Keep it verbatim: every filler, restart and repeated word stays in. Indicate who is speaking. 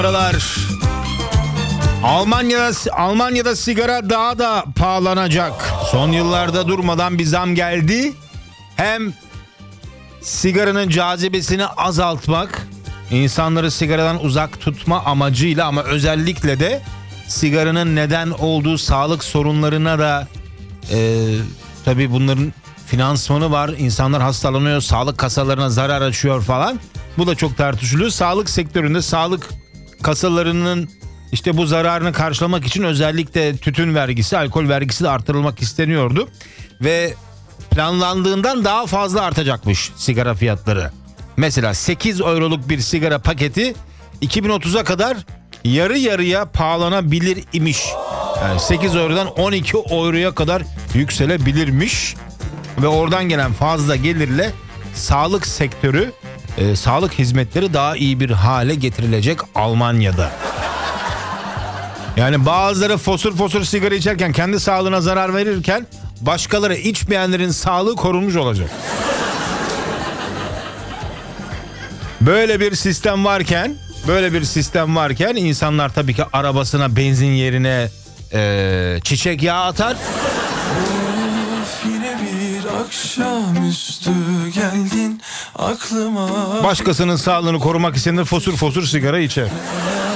Speaker 1: Paralar. Almanya'da Almanya'da sigara daha da pahalanacak. Son yıllarda durmadan bir zam geldi. Hem sigaranın cazibesini azaltmak, insanları sigaradan uzak tutma amacıyla ama özellikle de sigaranın neden olduğu sağlık sorunlarına da e, tabii bunların finansmanı var. İnsanlar hastalanıyor, sağlık kasalarına zarar açıyor falan. Bu da çok tartışılıyor. Sağlık sektöründe sağlık kasalarının işte bu zararını karşılamak için özellikle tütün vergisi, alkol vergisi de artırılmak isteniyordu. Ve planlandığından daha fazla artacakmış sigara fiyatları. Mesela sekiz euroluk bir sigara paketi iki bin otuza kadar yarı yarıya pahalanabilir imiş. Yani sekiz eurodan on iki euroya kadar yükselebilirmiş. Ve oradan gelen fazla gelirle sağlık sektörü, e, sağlık hizmetleri daha iyi bir hale getirilecek Almanya'da. Yani bazıları fosur fosur sigara içerken kendi sağlığına zarar verirken başkaları içmeyenlerin sağlığı korunmuş olacak. Böyle bir sistem varken, böyle bir sistem varken insanlar tabii ki arabasına benzin yerine e, çiçek yağı atar.
Speaker 2: Of, yine bir akşamüstü geldin aklıma.
Speaker 1: Başkasının sağlığını korumak için de fosur fosur sigara içer.